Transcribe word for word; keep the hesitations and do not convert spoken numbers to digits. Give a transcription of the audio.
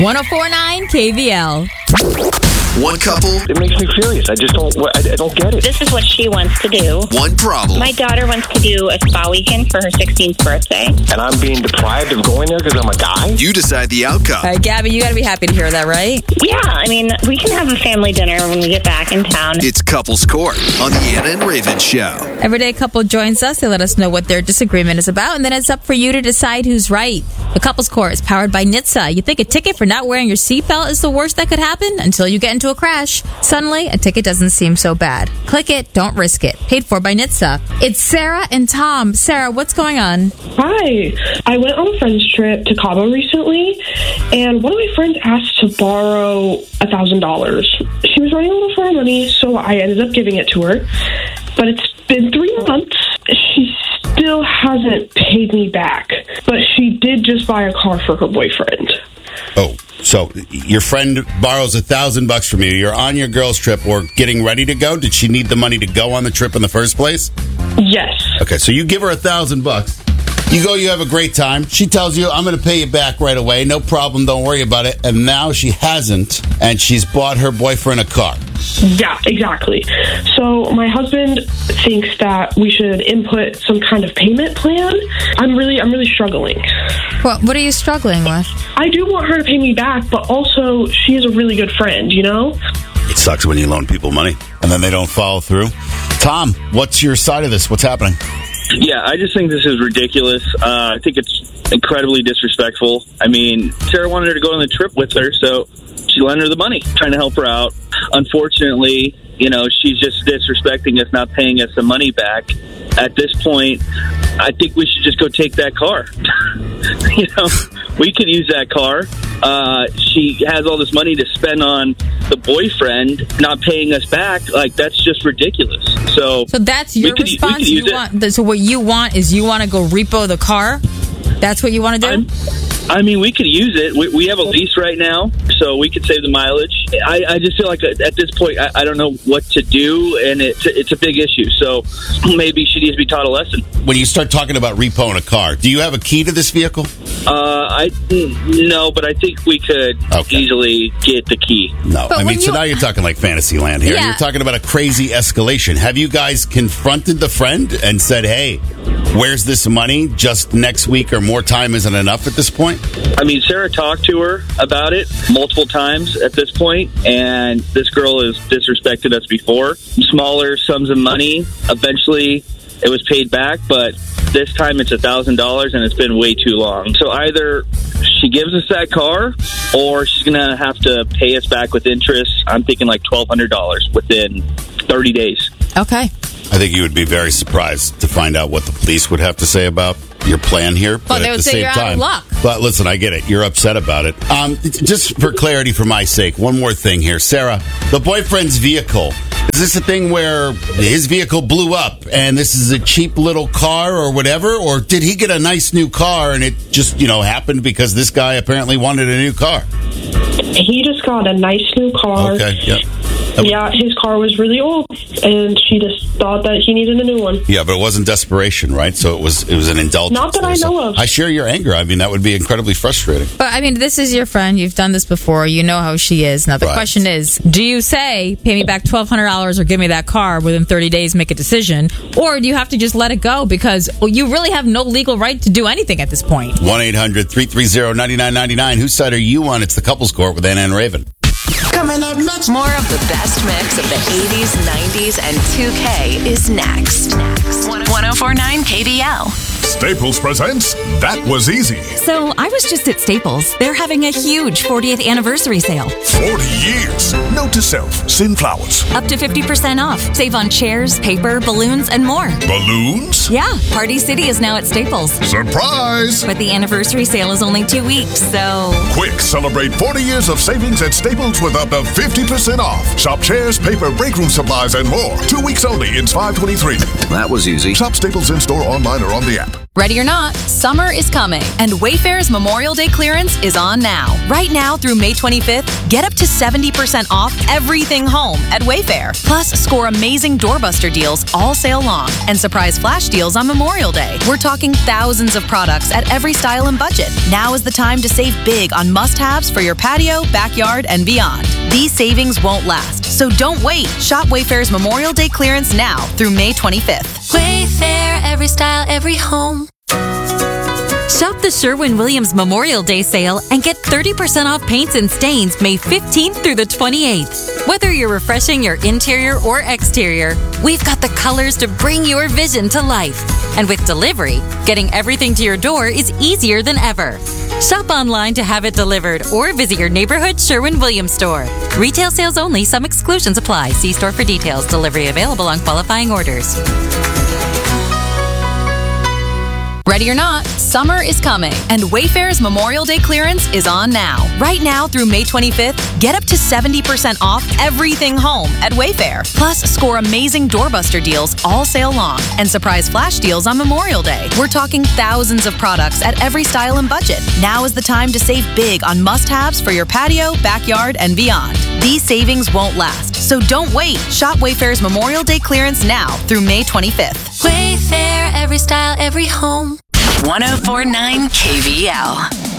one oh four point nine K V L. One couple. It makes me furious. I just don't, I, I don't get it. This is what she wants to do. One problem. My daughter wants to do a spa weekend for her sixteenth birthday. And I'm being deprived of going there because I'm a guy? You decide the outcome. All right, Gabby, you got to be happy to hear that, right? Yeah, I mean, we can have a family dinner when we get back in town. It's Couples Court on the Anna and Raven Show. Everyday couple joins us. They let us know what their disagreement is about, and then it's up for you to decide who's right. The Couples Court is powered by N H T S A. You think a ticket for not wearing your seatbelt is the worst that could happen until you get into a crash. Suddenly, a ticket doesn't seem so bad. Click it, don't risk it. Paid for by N H T S A. It's Sarah and Tom. Sarah, what's going on? Hi. I went on a friend's trip to Cabo recently, and one of my friends asked to borrow one thousand dollars. She was running a little short of money, so I ended up giving it to her. But it's been three months. She still hasn't paid me back, but she did just buy a car for her boyfriend. Oh, so your friend borrows a thousand bucks from you. You're on your girls' trip or getting ready to go. Did she need the money to go on the trip in the first place? Yes. Okay, so you give her a thousand bucks. You go, you have a great time. She tells you, I'm going to pay you back right away. No problem. Don't worry about it. And now she hasn't, and she's bought her boyfriend a car. Yeah, exactly. So my husband thinks that we should input some kind of payment plan. I'm really, I'm really struggling. What, what are you struggling with? I do want her to pay me back, but also she is a really good friend, you know? It sucks when you loan people money, and then they don't follow through. Tom, what's your side of this? What's happening? Yeah, I just think this is ridiculous. Uh, I think it's incredibly disrespectful. I mean, Sarah wanted her to go on the trip with her, so she lent her the money, trying to help her out. Unfortunately, you know, she's just disrespecting us, not paying us the money back. At this point, I think we should just go take that car. You know, we could use that car. Uh, she has all this money to spend on the boyfriend, not paying us back. Like, that's just ridiculous. So, so that's your could, response. You want, so what you want is you want to go repo the car? That's what you want to do? I'm, I mean, we could use it. We, we have a lease right now, so we could save the mileage. I, I just feel like at this point, I, I don't know what to do, and it's a, it's a big issue. So maybe she needs to be taught a lesson. When you start talking about repoing a car, do you have a key to this vehicle? Uh, I no, but I think we could okay. easily get the key. No, but I mean, you, so now you're talking like fantasy land here. Yeah. You're talking about a crazy escalation. Have you guys confronted the friend and said, hey, where's this money? Just next week or more time isn't enough at this point? I mean, Sarah talked to her about it multiple times at this point, and this girl has disrespected us before. Smaller sums of money. Eventually, it was paid back, but this time it's one thousand dollars, and it's been way too long. So either she gives us that car, or she's going to have to pay us back with interest. I'm thinking like twelve hundred dollars within thirty days. Okay. I think you would be very surprised to find out what the police would have to say about your plan here. But, but they at would the say same you're time, out of luck. But listen, I get it. You're upset about it. Um, just for clarity, for my sake, one more thing here. Sarah, the boyfriend's vehicle, is this a thing where his vehicle blew up and this is a cheap little car or whatever? Or did he get a nice new car and it just, you know, happened because this guy apparently wanted a new car? He just got a nice new car. Okay, yeah. Yeah, his car was really old, and she just thought that he needed a new one. Yeah, but it wasn't desperation, right? So it was it was an indulgence. Not that I know of. I share your anger. I mean, that would be incredibly frustrating. But, I mean, this is your friend. You've done this before. You know how she is. Now, the Right. question is, do you say, pay me back twelve hundred dollars or give me that car within thirty days, make a decision? Or do you have to just let it go because well, you really have no legal right to do anything at this point? one eight hundred three three zero nine nine nine nine. Whose side are you on? It's the Couples Court with Anna and Raven. Coming up next, more of the best mix of the eighties, nineties, and two K is next. next. one oh four point nine K V L. Staples presents That Was Easy. So I was just at Staples. They're having a huge fortieth anniversary sale. forty years. Note to self, send flowers. Up to fifty percent off. Save on chairs, paper, balloons, and more. Balloons? Yeah, Party City is now at Staples. Surprise! But the anniversary sale is only two weeks, so... Quick, celebrate forty years of savings at Staples with up to fifty percent off. Shop chairs, paper, break room supplies, and more. Two weeks only in five twenty-three. That was easy. Shop Staples in-store, online, or on the app. Ready or not, summer is coming, and Wayfair's Memorial Day clearance is on now. Right now through May twenty-fifth, get up to seventy percent off everything home at Wayfair. Plus, score amazing doorbuster deals all sale long and surprise flash deals on Memorial Day. We're talking thousands of products at every style and budget. Now is the time to save big on must-haves for your patio, backyard, and beyond. These savings won't last, so don't wait. Shop Wayfair's Memorial Day clearance now through May twenty-fifth. Wayfair, every style, every home. Shop the Sherwin-Williams Memorial Day sale and get thirty percent off paints and stains May fifteenth through the twenty-eighth. Whether you're refreshing your interior or exterior, we've got the colors to bring your vision to life. And with delivery, getting everything to your door is easier than ever. Shop online to have it delivered or visit your neighborhood Sherwin-Williams store. Retail sales only. Some exclusions apply. See store for details. Delivery available on qualifying orders. Ready or not, summer is coming, and Wayfair's Memorial Day clearance is on now. Right now through May twenty-fifth, get up to seventy percent off everything home at Wayfair. Plus, score amazing doorbuster deals all sale long and surprise flash deals on Memorial Day. We're talking thousands of products at every style and budget. Now is the time to save big on must-haves for your patio, backyard, and beyond. These savings won't last, so don't wait. Shop Wayfair's Memorial Day clearance now through May twenty-fifth. Wayfair, every style, every home. one oh four point nine K V L.